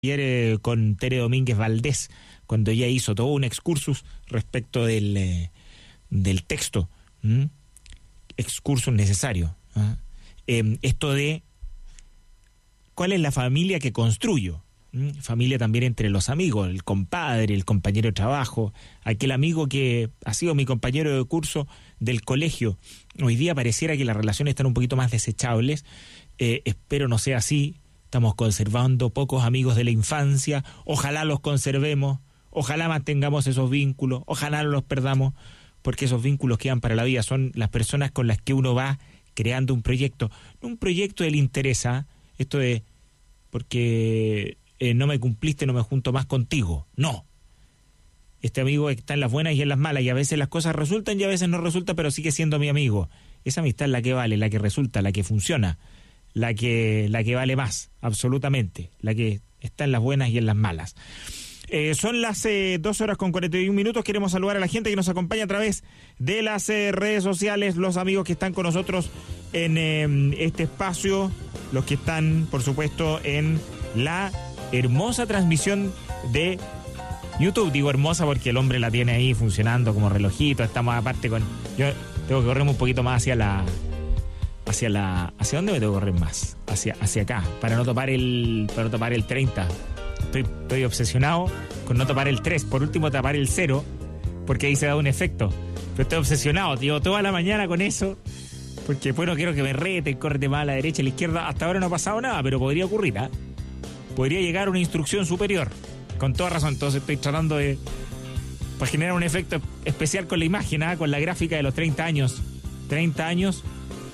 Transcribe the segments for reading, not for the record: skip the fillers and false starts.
ayer con Tere Domínguez Valdés, cuando ella hizo todo un excursus respecto del texto, excursus necesario. Esto de cuál es la familia que construyo. Familia también entre los amigos, el compadre, el compañero de trabajo, aquel amigo que ha sido mi compañero de curso del colegio. Hoy día pareciera que las relaciones están un poquito más desechables. Espero no sea así. Estamos conservando pocos amigos de la infancia. Ojalá los conservemos, ojalá mantengamos esos vínculos, ojalá no los perdamos, porque esos vínculos quedan para la vida. Son las personas con las que uno va creando un proyecto. No un proyecto del interés, esto de porque no me cumpliste, no me junto más contigo. No. Este amigo está en las buenas y en las malas, y a veces las cosas resultan y a veces no resultan, pero sigue siendo mi amigo. Esa amistad es la que vale, la que resulta, la que funciona, la que vale más, absolutamente, la que está en las buenas y en las malas. Son las 2:41. Queremos saludar a la gente que nos acompaña a través de las redes sociales, los amigos que están con nosotros en este espacio, los que están, por supuesto, en la hermosa transmisión de YouTube. Digo hermosa porque el hombre la tiene ahí funcionando como relojito. Estamos aparte con... Yo tengo que correrme un poquito más ¿hacia dónde me tengo que correr más? Hacia acá, para no topar el 30. Estoy obsesionado con no topar el 3. Por último, tapar el 0, porque ahí se da un efecto. Pero estoy obsesionado, tío, toda la mañana con eso, porque después no quiero que me reten, córrete más a la derecha, a la izquierda. Hasta ahora no ha pasado nada, pero podría ocurrir, Podría llegar una instrucción superior, con toda razón. Entonces estoy tratando de para generar un efecto especial con la imagen, con la gráfica de los 30 años. 30 años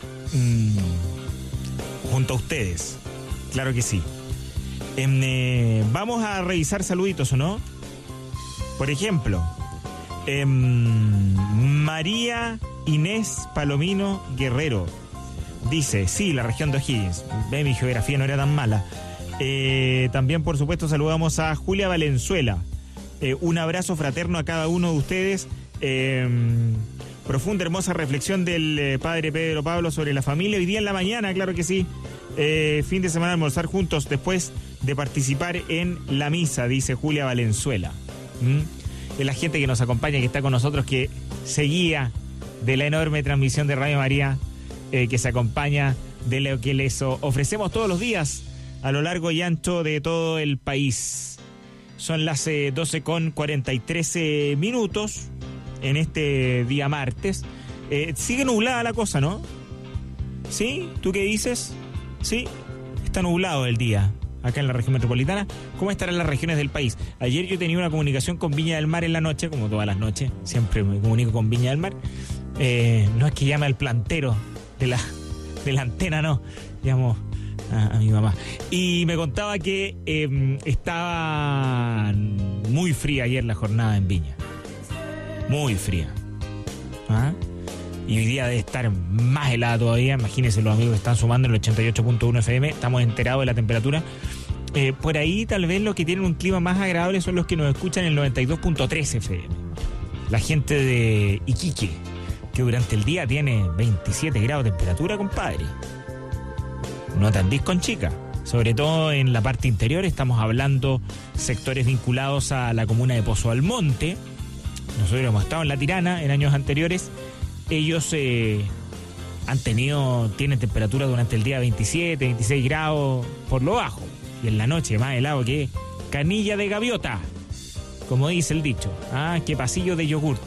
junto a ustedes. Claro que sí. Vamos a revisar saluditos, ¿o no? Por ejemplo, María Inés Palomino Guerrero dice, sí, la región de O'Higgins. Mi geografía no era tan mala. También, por supuesto, saludamos a Julia Valenzuela. Un abrazo fraterno a cada uno de ustedes. Profunda, hermosa reflexión del padre Pedro Pablo sobre la familia. Hoy día en la mañana, claro que sí. Fin de semana, almorzar juntos después de participar en la misa, dice Julia Valenzuela. Es la gente que nos acompaña, que está con nosotros, que se guía de la enorme transmisión de Radio María, que se acompaña de lo que les ofrecemos todos los días a lo largo y ancho de todo el país. Son las 12:43 en este día martes. Sigue nublada la cosa, ¿no? ¿Sí? ¿Tú qué dices? Sí, está nublado el día acá en la región metropolitana. ¿Cómo estarán las regiones del país? Ayer yo tenía una comunicación con Viña del Mar en la noche, como todas las noches, siempre me comunico con Viña del Mar. No es que llame al plantero de la antena, no, llamo a mi mamá. Y me contaba que estaba muy fría ayer la jornada en Viña. Muy fría. Y hoy día debe estar más helada todavía. Imagínense los amigos que están sumando en el 88.1 FM. Estamos enterados de la temperatura. Por ahí tal vez los que tienen un clima más agradable son los que nos escuchan en el 92.3 FM. La gente de Iquique, que durante el día tiene 27 grados de temperatura, compadre. No te andís con chica. Sobre todo en la parte interior, estamos hablando sectores vinculados a la comuna de Pozo Almonte. Nosotros hemos estado en La Tirana en años anteriores. Ellos tienen temperatura durante el día 27, 26 grados por lo bajo. Y en la noche más helado que canilla de gaviota, como dice el dicho. Que pasillo de yogurt.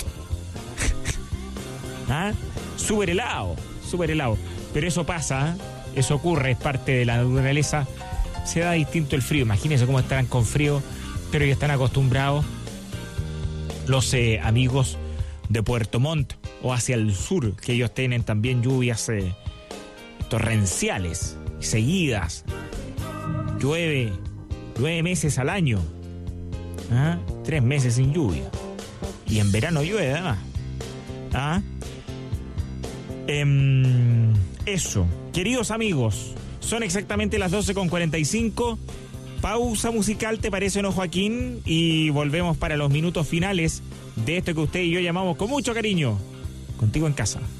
Súper helado. Pero eso pasa, eso ocurre, es parte de la naturaleza. Se da distinto el frío. Imagínense cómo estarán con frío, pero ya están acostumbrados los amigos de Puerto Montt o hacia el sur, que ellos tienen también lluvias torrenciales, seguidas. Llueve 9 meses al año, 3 meses sin lluvia, y en verano llueve además. Eso, queridos amigos, son exactamente las 12:45. Pausa musical, ¿te parece, no, Joaquín? Y volvemos para los minutos finales de esto que usted y yo llamamos con mucho cariño Contigo en Casa.